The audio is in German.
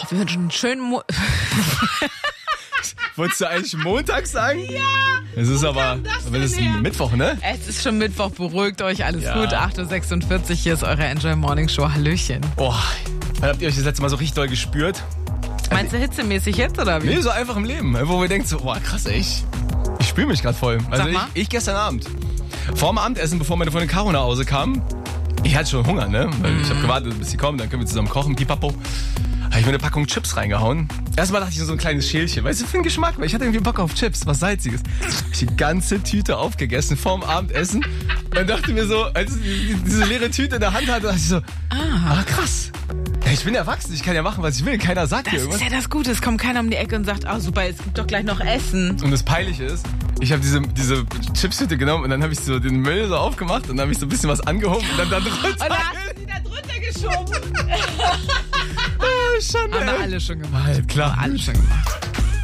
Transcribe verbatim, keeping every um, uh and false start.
Wir wünschen einen schönen Mo- Wolltest du eigentlich Montag sagen? Ja! Es ist aber, kam das aber das ist denn her? Mittwoch, ne? Es ist schon Mittwoch, beruhigt euch, alles Ja. gut. acht Uhr sechsundvierzig, hier ist eure Enjoy Morning Show. Hallöchen. Boah, wann habt ihr euch das letzte Mal so richtig doll gespürt? Meinst du hitzemäßig jetzt oder wie? Nee, so einfach im Leben. Wo wir denken so, boah, krass, ey, ich, ich spüre mich gerade voll. Also Sag ich, mal. ich gestern Abend, vorm Abendessen, bevor meine Freundin Caro nach Hause kam, ich hatte schon Hunger, ne? Weil Mhm. ich habe gewartet, bis sie kommen, dann können wir zusammen kochen, pipapo. Habe ich mir eine Packung Chips reingehauen. Erstmal dachte ich so ein kleines Schälchen. Weißt du, für den Geschmack, weil ich hatte irgendwie Bock auf Chips, was Salziges. Hab ich die ganze Tüte aufgegessen vorm Abendessen und dachte mir so, als ich diese leere Tüte in der Hand hatte, dachte ich so, ah, krass. Ja, ich bin erwachsen, ich kann ja machen, was ich will. Keiner sagt Das mir ist irgendwas. ja das Gute, es kommt keiner um die Ecke und sagt, oh super, es gibt doch gleich noch Essen. Und das Peinliche ist, ich habe diese, diese Chipstüte genommen und dann habe ich so den Müll so aufgemacht und dann habe ich so ein bisschen was angehoben und dann da drunter. Und da hast du sie da drunter geschoben. Oh, Schande, Haben wir ey. alle schon gemacht. Halt, klar. Haben wir alle schon gemacht.